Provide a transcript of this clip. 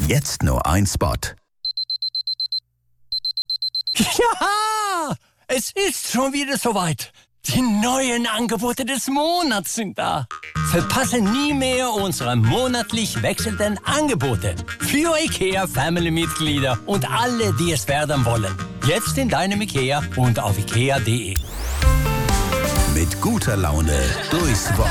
Jetzt nur ein Spot. Ja, es ist schon wieder soweit. Die neuen Angebote des Monats sind da. Verpasse nie mehr unsere monatlich wechselnden Angebote. Für IKEA-Family-Mitglieder und alle, die es werden wollen. Jetzt in deinem IKEA und auf ikea.de. Mit guter Laune durchs Wochenende.